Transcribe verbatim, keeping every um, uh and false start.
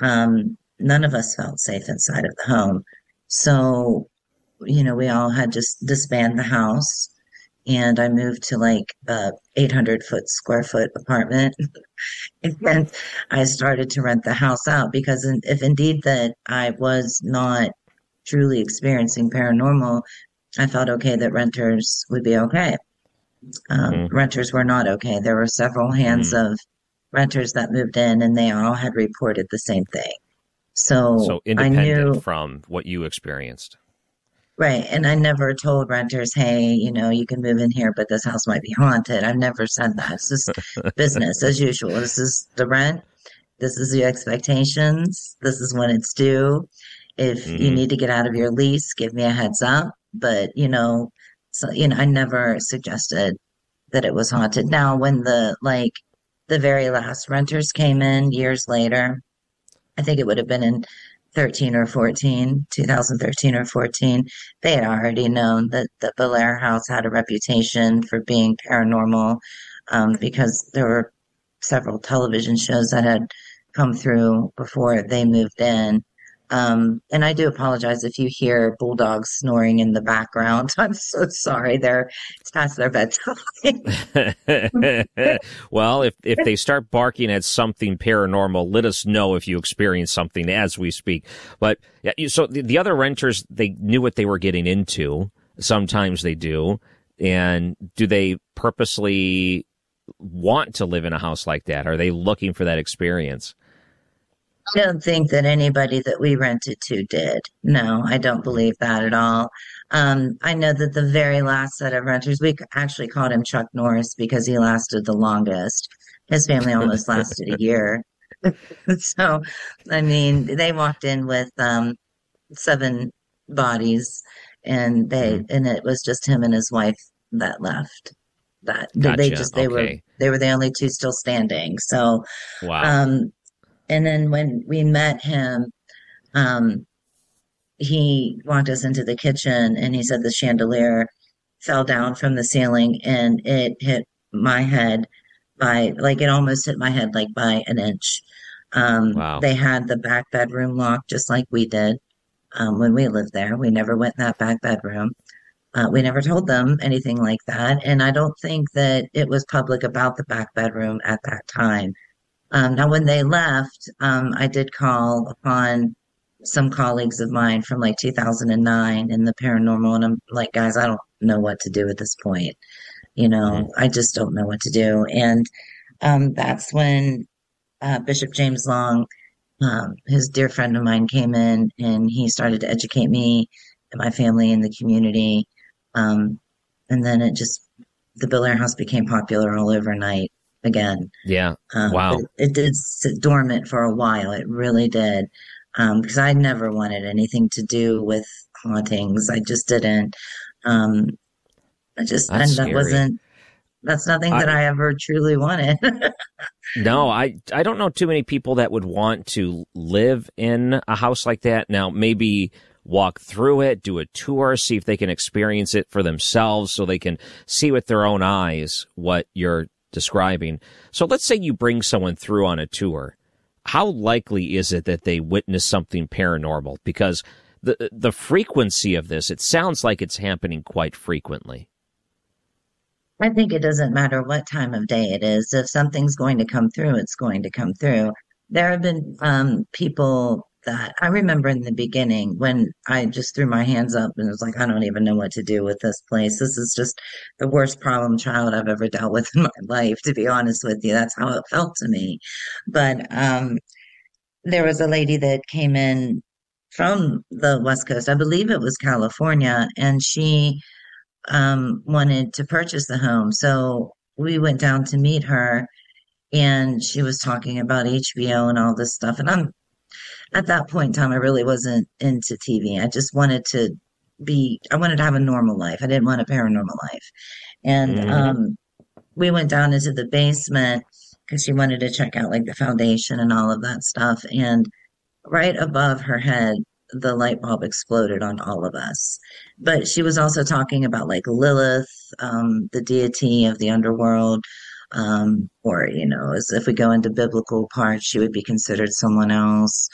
Um, none of us felt safe inside of the home. So, you know, we all had just disbanded the house and I moved to like a eight hundred foot square foot apartment. And I started to rent the house out because if indeed that I was not truly experiencing paranormal, I felt okay that renters would be okay. Um, Hmm. renters were not okay. There were several hands Mm. of renters that moved in and they all had reported the same thing. So So I independent knew, from what you experienced. right. And I never told renters, hey, you know, you can move in here, but this house might be haunted. I've never said that. It's just business as usual. This is the rent. This is the expectations. This is when it's due. If you Hmm. need to get out of your lease, give me a heads up. But, you know, so, you know, I never suggested that it was haunted. Now, when the, like, the very last renters came in years later, I think it would have been in thirteen or fourteen, two thousand thirteen or fourteen. They had already known that the Belair House had a reputation for being paranormal, um, because there were several television shows that had come through before they moved in. Um, and I do apologize if you hear bulldogs snoring in the background. I'm so sorry. They're it's past their bedtime. Well, if if they start barking at something paranormal, let us know if you experience something as we speak. But yeah, you- so the, the other renters, they knew what they were getting into. Sometimes they do. And do they purposely want to live in a house like that? Are they looking for that experience? I don't think that anybody that we rented to did. No, I don't believe that at all. Um, I know that the very last set of renters, we actually called him Chuck Norris because he lasted the longest. His family almost lasted a year. So, I mean, they walked in with um, seven bodies, and they Mhm. and it was just him and his wife that left. That they Gotcha. just they were Okay. they were the only two still standing. So, Wow. um, and then when we met him, um, he walked us into the kitchen and he said the chandelier fell down from the ceiling and it hit my head by like it almost hit my head like by an inch. Um, Wow. they had the back bedroom locked just like we did um, when we lived there. We never went in that back bedroom. Uh, we never told them anything like that. And I don't think that it was public about the back bedroom at that time. Um, now, when they left, um, I did call upon some colleagues of mine from like two thousand nine in the paranormal, and I'm like, guys, I don't know what to do at this point. You Hmm. know, I just don't know what to do. And um, that's when uh, Bishop James Long, um, his dear friend of mine, came in and he started to educate me and my family and the community. Um, and then it just, the Bel Air House became popular all overnight again. Yeah. Um, but Wow. it, it did sit dormant for a while. It really did. Um, because I never wanted anything to do with hauntings. I just didn't. Um, I just, That's and that scary. wasn't, that's nothing that I I ever truly wanted. No, I I don't know too many people that would want to live in a house like that. Now, maybe walk through it, do a tour, see if they can experience it for themselves so they can see with their own eyes what you're describing. So let's say you bring someone through on a tour. How likely is it that they witness something paranormal? Because the the frequency of this, it sounds like it's happening quite frequently. I think it doesn't matter what time of day it is. If something's going to come through, it's going to come through. There have been um, people that I remember in the beginning when I just threw my hands up and was like, I don't even know what to do with this place. This is just the worst problem child I've ever dealt with in my life, to be honest with you. That's how it felt to me. But um, there was a lady that came in from the West Coast. I believe it was California, and she um, wanted to purchase the home. So we went down to meet her and she was talking about H B O and all this stuff. And I'm at that point in time, I really wasn't into T V. I just wanted to be, I wanted to have a normal life. I didn't want a paranormal life. And Hmm. um, we went down into the basement because she wanted to check out like the foundation and all of that stuff. And right above her head, the light bulb exploded on all of us. But she was also talking about like Lilith, um, the deity of the underworld, um, or, you know, as if we go into biblical parts, she would be considered someone else.